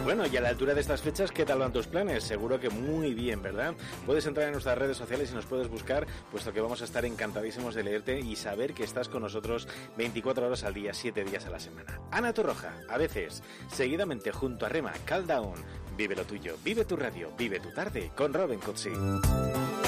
Bueno, y a la altura de estas fechas, ¿qué tal van tus planes? Seguro que muy bien, ¿verdad? Puedes entrar en nuestras redes sociales y nos puedes buscar, puesto que vamos a estar encantadísimos de leerte y saber que estás con nosotros 24 horas al día, 7 días a la semana. Ana Torroja, a veces, seguidamente junto a Rema, Calm Down. Vive lo tuyo, vive tu radio, vive tu tarde con Robin Cutsi.